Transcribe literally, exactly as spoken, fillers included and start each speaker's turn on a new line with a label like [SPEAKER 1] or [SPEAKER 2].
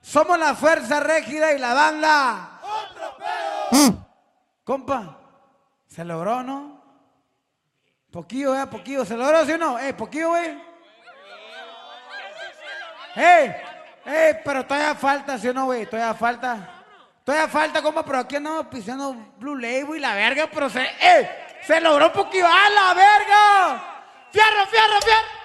[SPEAKER 1] Somos la fuerza rígida y la banda.
[SPEAKER 2] ¡Otro pedo!
[SPEAKER 1] Compa, se logró, ¿no? Poquillo, eh, poquillo. ¿Se logró, sí o no? Eh, poquillo, güey. ¡Ey! ¡Ey! Pero todavía falta, ¿sí o no, güey? Todavía falta. Todavía falta, compa, pero aquí andamos pisando Blue Label y la verga, pero se... ¡Eh! ¡Se logró poquillo! ¡A la verga! ¡Fierro, fierro, fierro!